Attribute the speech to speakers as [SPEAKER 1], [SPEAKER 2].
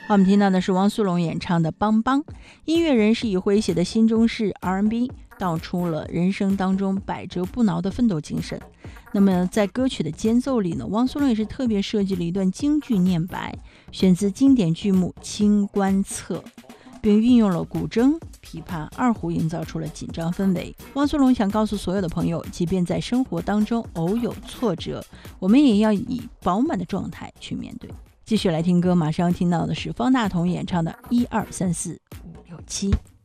[SPEAKER 1] 好，我们听到的是汪苏泷演唱的《邦邦》。音乐人是以诙谐的新中式 R&B 道出了人生当中百折不挠的奋斗精神。那么在歌曲的间奏里呢，汪苏泷也是特别设计了一段京剧念白，选自经典剧目《清官侧》，并运用了古筝、琵琶、二胡，营造出了紧张氛围。汪苏泷想告诉所有的朋友，即便在生活当中偶有挫折，我们也要以饱满的状态去面对。继续来听歌，马上要听到的是方大同演唱的《1、2、3、4、5、6、7》。